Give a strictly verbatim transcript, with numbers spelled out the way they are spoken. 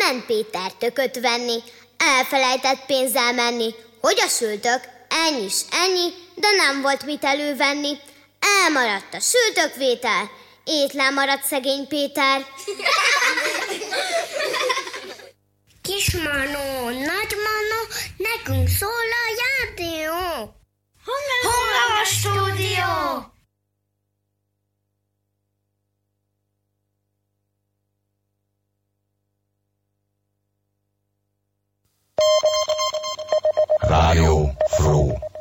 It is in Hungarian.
ment Péter tököt venni, elfelejtett pénzzel menni, hogy a sültök ennyi s ennyi, de nem volt mit elővenni. Elmaradt a sültökvétel, étlen maradt szegény Péter. Kismanó, nagymanó, nekünk szól a játék. Hol a stúdió? Rádió Fró.